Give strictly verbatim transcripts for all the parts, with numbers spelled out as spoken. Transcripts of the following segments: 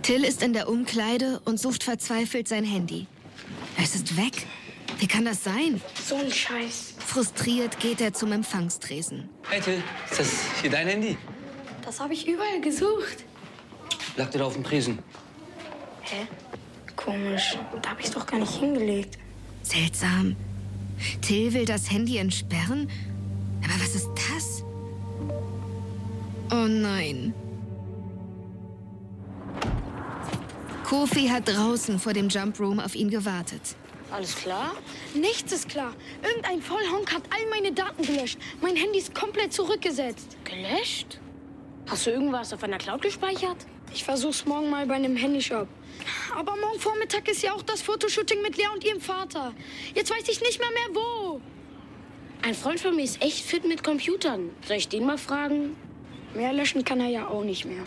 Till ist in der Umkleide und sucht verzweifelt sein Handy. Es ist weg. Wie kann das sein? So ein Scheiß. Frustriert geht er zum Empfangstresen. Hey Till, ist das hier dein Handy? Das habe ich überall gesucht. Lag dir da auf dem Tresen? Hä? Komisch. Da habe ich doch gar nicht hingelegt. Seltsam. Till will das Handy entsperren? Aber was ist das? Oh nein. Kofi hat draußen vor dem Jump Room auf ihn gewartet. Alles klar? Nichts ist klar. Irgendein Vollhonk hat all meine Daten gelöscht. Mein Handy ist komplett zurückgesetzt. Gelöscht? Hast du irgendwas auf einer Cloud gespeichert? Ich versuch's morgen mal bei einem Handyshop. Aber morgen Vormittag ist ja auch das Fotoshooting mit Lea und ihrem Vater. Jetzt weiß ich nicht mehr mehr wo. Ein Freund von mir ist echt fit mit Computern. Soll ich den mal fragen? Mehr löschen kann er ja auch nicht mehr.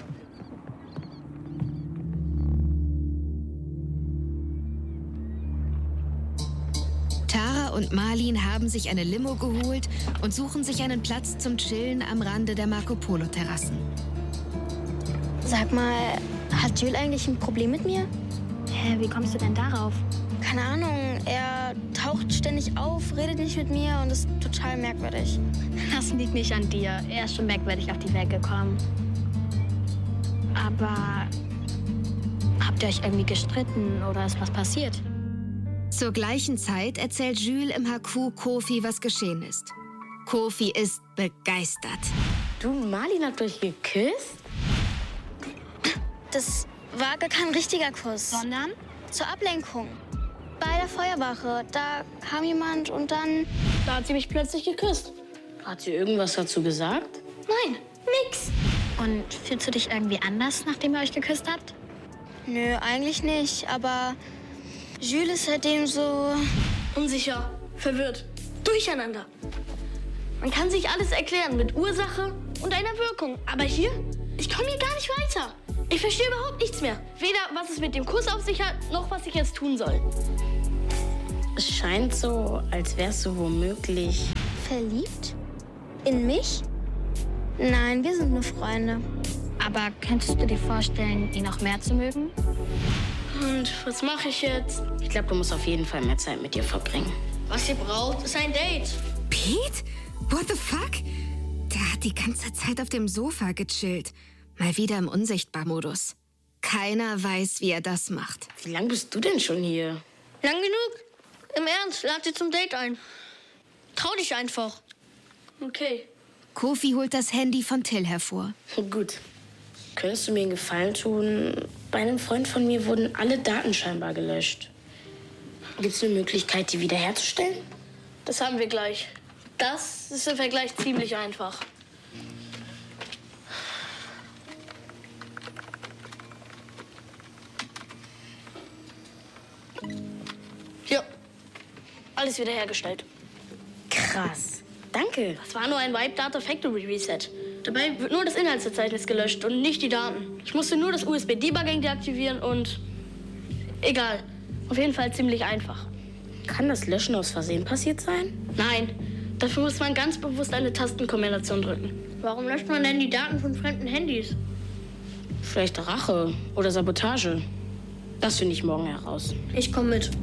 Tara und Marlin haben sich eine Limo geholt und suchen sich einen Platz zum Chillen am Rande der Marco-Polo-Terrassen. Sag mal, hat Jules eigentlich ein Problem mit mir? Hä, wie kommst du denn darauf? Keine Ahnung, er taucht ständig auf, redet nicht mit mir und ist total merkwürdig. Das liegt nicht an dir. Er ist schon merkwürdig auf die Welt gekommen. Aber habt ihr euch irgendwie gestritten oder ist was passiert? Zur gleichen Zeit erzählt Jules im H Q Kofi, was geschehen ist. Kofi ist begeistert. Du und Marlin habt euch geküsst? Das war gar kein richtiger Kuss. Sondern? Zur Ablenkung. Bei der Feuerwache. Da kam jemand und dann... Da hat sie mich plötzlich geküsst. Hat sie irgendwas dazu gesagt? Nein, nix. Und fühlst du dich irgendwie anders, nachdem ihr euch geküsst habt? Nö, eigentlich nicht. Aber Jules ist seitdem so... Unsicher, verwirrt, durcheinander. Man kann sich alles erklären mit Ursache und einer Wirkung. Aber hier, ich komme hier gar nicht weiter. Ich verstehe überhaupt nichts mehr. Weder, was es mit dem Kuss auf sich hat, noch was ich jetzt tun soll. Es scheint so, als wärst du womöglich... Verliebt? In mich? Nein, wir sind nur Freunde. Aber könntest du dir vorstellen, ihn noch mehr zu mögen? Und was mache ich jetzt? Ich glaube, du musst auf jeden Fall mehr Zeit mit dir verbringen. Was ihr braucht, ist ein Date. Pete? What the fuck? Der hat die ganze Zeit auf dem Sofa gechillt. Mal wieder im Unsichtbar-Modus. Keiner weiß, wie er das macht. Wie lange bist du denn schon hier? Lang genug? Im Ernst, lad sie zum Date ein. Trau dich einfach. Okay. Kofi holt das Handy von Till hervor. Gut. Könntest du mir einen Gefallen tun? Bei einem Freund von mir wurden alle Daten scheinbar gelöscht. Gibt es eine Möglichkeit, die wiederherzustellen? Das haben wir gleich. Das ist im Vergleich ziemlich einfach. Hier. Alles wiederhergestellt. Krass. Danke. Das war nur ein Wipe Data Factory Reset. Dabei wird nur das Inhaltsverzeichnis gelöscht und nicht die Daten. Ich musste nur das U S B-Debugging deaktivieren und... Egal. Auf jeden Fall ziemlich einfach. Kann das Löschen aus Versehen passiert sein? Nein. Dafür muss man ganz bewusst eine Tastenkombination drücken. Warum löscht man denn die Daten von fremden Handys? Vielleicht Rache oder Sabotage. Das finde ich morgen heraus. Ich komme mit.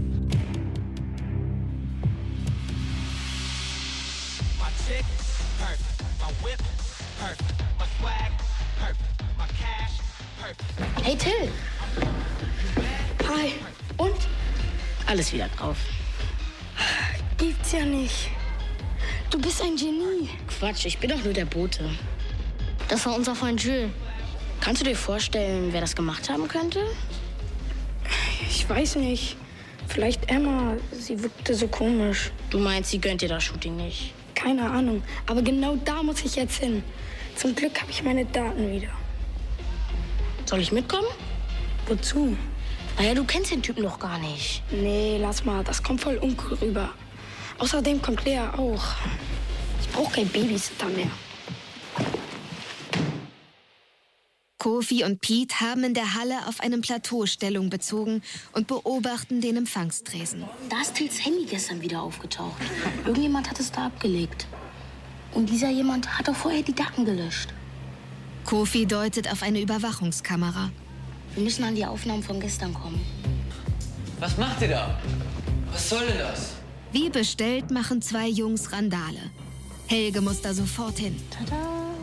Hey Till! Hi. Und? Alles wieder drauf. Gibt's ja nicht. Du bist ein Genie. Quatsch, ich bin doch nur der Bote. Das war unser Freund Jules. Kannst du dir vorstellen, wer das gemacht haben könnte? Ich weiß nicht. Vielleicht Emma. Sie wirkte so komisch. Du meinst, sie gönnt dir das Shooting nicht? Keine Ahnung. Aber genau da muss ich jetzt hin. Zum Glück habe ich meine Daten wieder. Soll ich mitkommen? Wozu? Naja, du kennst den Typen noch gar nicht. Nee, lass mal. Das kommt voll uncool rüber. Außerdem kommt Lea auch. Ich brauche kein Babysitter mehr. Kofi und Pete haben in der Halle auf einem Plateau Stellung bezogen und beobachten den Empfangstresen. Da ist Tills Handy gestern wieder aufgetaucht. Irgendjemand hat es da abgelegt. Und dieser jemand hat doch vorher die Daten gelöscht. Kofi deutet auf eine Überwachungskamera. Wir müssen an die Aufnahmen von gestern kommen. Was macht ihr da? Was soll denn das? Wie bestellt machen zwei Jungs Randale. Helge muss da sofort hin. Tada!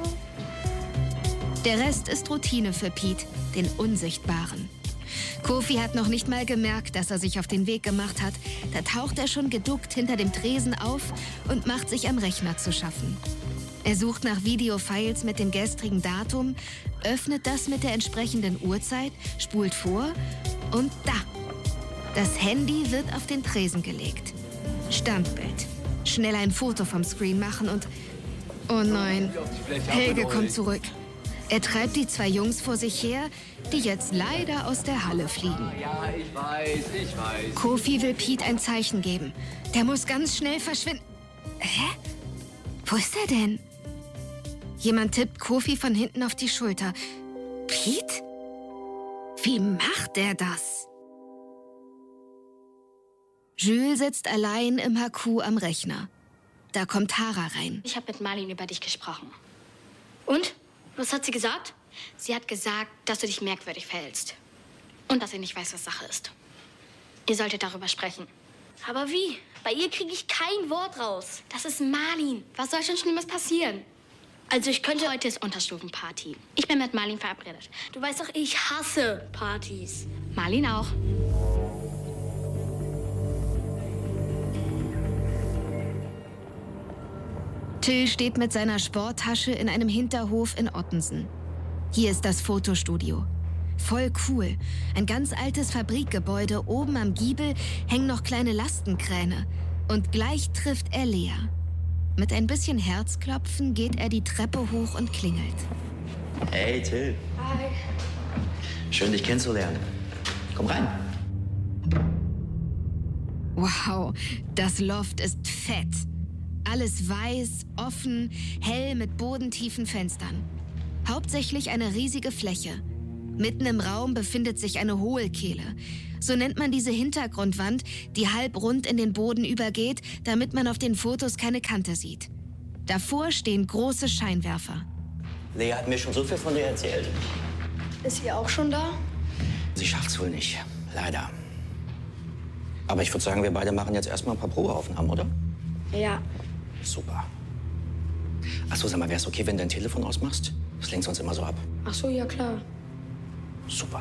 Der Rest ist Routine für Pete, den Unsichtbaren. Kofi hat noch nicht mal gemerkt, dass er sich auf den Weg gemacht hat. Da taucht er schon geduckt hinter dem Tresen auf und macht sich am Rechner zu schaffen. Er sucht nach Videofiles mit dem gestrigen Datum, öffnet das mit der entsprechenden Uhrzeit, spult vor und da! Das Handy wird auf den Tresen gelegt. Standbild. Schnell ein Foto vom Screen machen und... Oh nein, Helge kommt zurück. Er treibt die zwei Jungs vor sich her, die jetzt leider aus der Halle fliegen. Ja, ich weiß, ich weiß. Kofi will Pete ein Zeichen geben. Der muss ganz schnell verschwinden. Hä? Wo ist er denn? Jemand tippt Kofi von hinten auf die Schulter. Pete? Wie macht er das? Jules sitzt allein im H Q am Rechner. Da kommt Tara rein. Ich habe mit Marlin über dich gesprochen. Und? Was hat sie gesagt? Sie hat gesagt, dass du dich merkwürdig verhältst. Und dass sie nicht weiß, was Sache ist. Ihr solltet darüber sprechen. Aber wie? Bei ihr kriege ich kein Wort raus. Das ist Marlin. Was soll schon Schlimmes passieren? Also ich könnte... Heute ist Unterstufenparty. Ich bin mit Marlin verabredet. Du weißt doch, ich hasse Partys. Marlin auch. Till steht mit seiner Sporttasche in einem Hinterhof in Ottensen. Hier ist das Fotostudio. Voll cool. Ein ganz altes Fabrikgebäude. Oben am Giebel hängen noch kleine Lastenkräne. Und gleich trifft er Lea. Mit ein bisschen Herzklopfen geht er die Treppe hoch und klingelt. Hey, Till. Hi. Schön, dich kennenzulernen. Komm rein. Wow, das Loft ist fett. Alles weiß, offen, hell mit bodentiefen Fenstern. Hauptsächlich eine riesige Fläche. Mitten im Raum befindet sich eine Hohlkehle. So nennt man diese Hintergrundwand, die halb rund in den Boden übergeht, damit man auf den Fotos keine Kante sieht. Davor stehen große Scheinwerfer. Lea hat mir schon so viel von dir erzählt. Ist sie auch schon da? Sie schafft's wohl nicht, leider. Aber ich würde sagen, wir beide machen jetzt erstmal ein paar Probeaufnahmen, oder? Ja. Super. Achso, sag mal, wär's okay, wenn du dein Telefon ausmachst? Das lenkt sonst immer so ab. Ach so, ja klar. Super.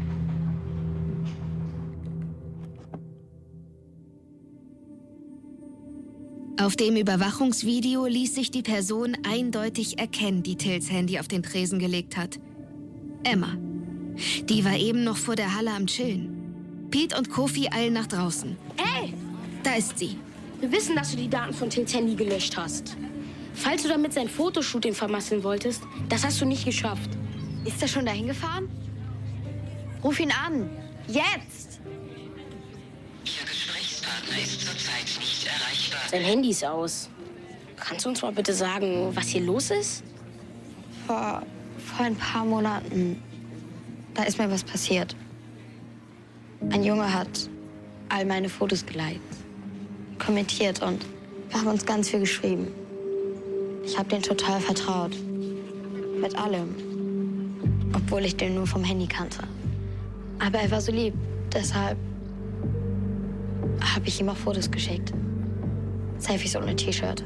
Auf dem Überwachungsvideo ließ sich die Person eindeutig erkennen, die Tills Handy auf den Tresen gelegt hat. Emma. Die war eben noch vor der Halle am Chillen. Pete und Kofi eilen nach draußen. Ey! Da ist sie. Wir wissen, dass du die Daten von Tills Handy gelöscht hast. Falls du damit sein Fotoshooting vermasseln wolltest, das hast du nicht geschafft. Ist er schon dahin gefahren? Ruf ihn an. Jetzt! Ihr Gesprächspartner ist zurzeit nicht erreichbar. Sein Handy ist aus. Kannst du uns mal bitte sagen, was hier los ist? Vor, vor ein paar Monaten, da ist mir was passiert. Ein Junge hat all meine Fotos geliked, kommentiert und wir haben uns ganz viel geschrieben. Ich habe den total vertraut. Mit allem. Obwohl ich den nur vom Handy kannte. Aber er war so lieb. Deshalb habe ich ihm auch Fotos geschickt. Selfies ohne T-Shirt.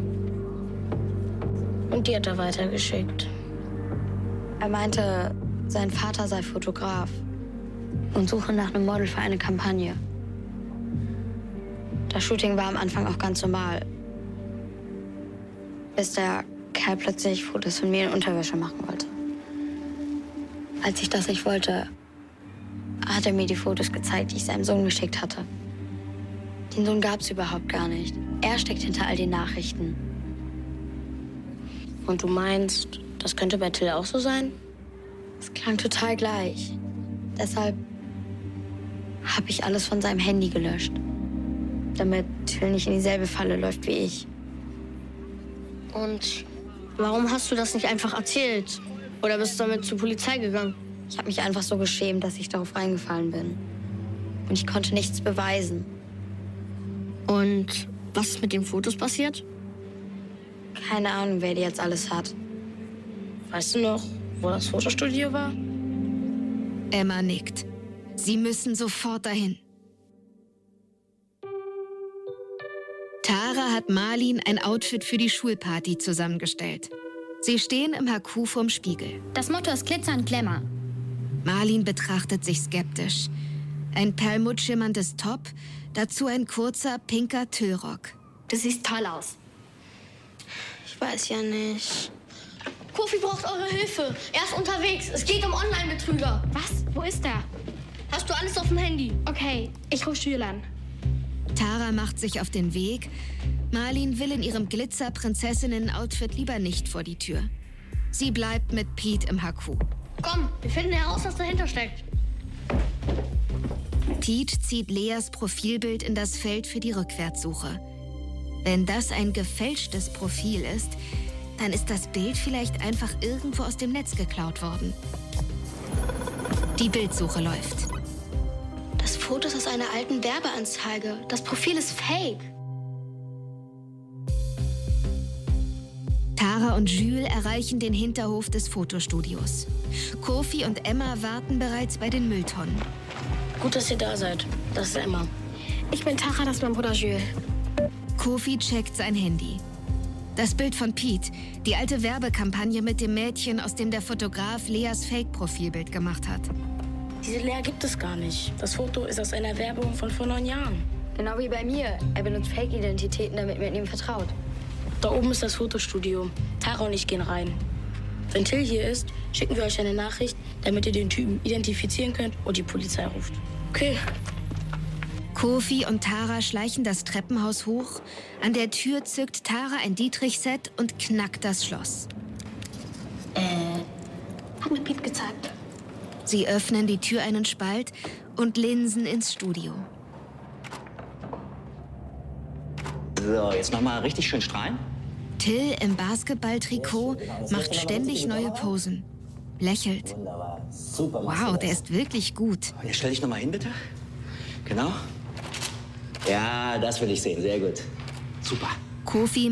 Und die hat er weitergeschickt. Er meinte, sein Vater sei Fotograf und suche nach einem Model für eine Kampagne. Das Shooting war am Anfang auch ganz normal. Bis der Kerl plötzlich Fotos von mir in Unterwäsche machen wollte. Als ich das nicht wollte, hat er mir die Fotos gezeigt, die ich seinem Sohn geschickt hatte. Den Sohn gab es überhaupt gar nicht. Er steckt hinter all den Nachrichten. Und du meinst, das könnte bei Till auch so sein? Es klang total gleich. Deshalb habe ich alles von seinem Handy gelöscht. Damit Till nicht in dieselbe Falle läuft wie ich. Und warum hast du das nicht einfach erzählt? Oder bist du damit zur Polizei gegangen? Ich habe mich einfach so geschämt, dass ich darauf reingefallen bin. Und ich konnte nichts beweisen. Und was ist mit den Fotos passiert? Keine Ahnung, wer die jetzt alles hat. Weißt du noch, wo das Fotostudio war? Emma nickt. Sie müssen sofort dahin. Tara hat Marlin ein Outfit für die Schulparty zusammengestellt. Sie stehen im H Q vorm Spiegel. Das Motto ist Glitzer und Glamour. Marlin betrachtet sich skeptisch. Ein perlmuttschimmerndes Top, dazu ein kurzer, pinker Tüllrock. Du siehst toll aus. Ich weiß ja nicht. Kofi braucht eure Hilfe. Er ist unterwegs. Es geht um Online-Betrüger. Was? Wo ist er? Hast du alles auf dem Handy? Okay, ich rufe Jules an. Tara macht sich auf den Weg. Marlin will in ihrem Glitzer-Prinzessinnen-Outfit lieber nicht vor die Tür. Sie bleibt mit Pete im H Q. Komm, wir finden heraus, was dahinter steckt. Pete zieht Leas Profilbild in das Feld für die Rückwärtssuche. Wenn das ein gefälschtes Profil ist, dann ist das Bild vielleicht einfach irgendwo aus dem Netz geklaut worden. Die Bildsuche läuft. Das Foto ist aus einer alten Werbeanzeige. Das Profil ist fake. Tara und Jules erreichen den Hinterhof des Fotostudios. Kofi und Emma warten bereits bei den Mülltonnen. Gut, dass ihr da seid. Das ist Emma. Ich bin Tara, das ist mein Bruder Jules. Kofi checkt sein Handy. Das Bild von Pete, die alte Werbekampagne mit dem Mädchen, aus dem der Fotograf Leas Fake-Profilbild gemacht hat. Diese Lea gibt es gar nicht. Das Foto ist aus einer Werbung von vor neun Jahren. Genau wie bei mir. Er benutzt Fake-Identitäten, damit man ihm vertraut. Da oben ist das Fotostudio. Tara und ich gehen rein. Wenn Till hier ist, schicken wir euch eine Nachricht, damit ihr den Typen identifizieren könnt und die Polizei ruft. Okay. Kofi und Tara schleichen das Treppenhaus hoch. An der Tür zückt Tara ein Dietrich-Set und knackt das Schloss. Äh, hat mir Pete gezeigt. Sie öffnen die Tür einen Spalt und linsen ins Studio. So, jetzt nochmal richtig schön strahlen. Till im Basketballtrikot macht ständig neue Posen. Lächelt. Wow, der ist wirklich gut. Und jetzt stell dich nochmal hin, bitte. Genau. Ja, das will ich sehen. Sehr gut. Super. Kofi